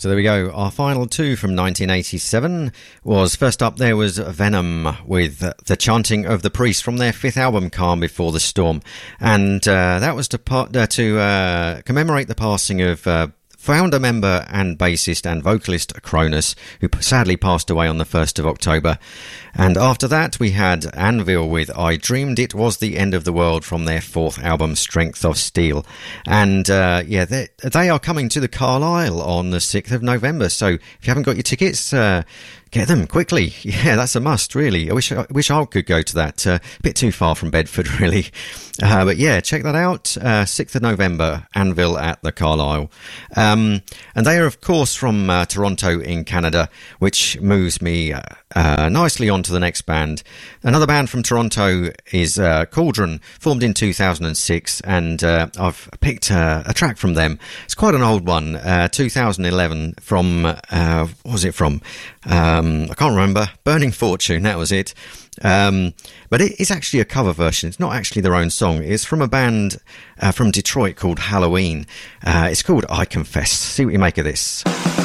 So there we go. Our final two from 1987 was, first up there was Venom with The Chanting of the Priest from their fifth album, Calm Before the Storm. And that was to commemorate the passing of founder member and bassist and vocalist Cronus, who sadly passed away on the 1st of October. And after that, we had Anvil with I Dreamed It Was the End of the World from their fourth album, Strength of Steel. And they are coming to the Carlisle on the 6th of November. So if you haven't got your tickets, get them quickly. Yeah, that's a must, really. I wish I could go to that. A bit too far from Bedford, really. But yeah, check that out. 6th of November, Anvil at the Carlisle. And they are, of course, from Toronto in Canada, which moves me nicely on to the next band. Another band from Toronto is Cauldron, formed in 2006, and I've picked a track from them. It's quite an old one, 2011, from, what was it from? I can't remember. Burning Fortune, that was it. But it is actually a cover version. It's not actually their own song. It's from a band from Detroit called Halloween. It's called I Confess. See what you make of this.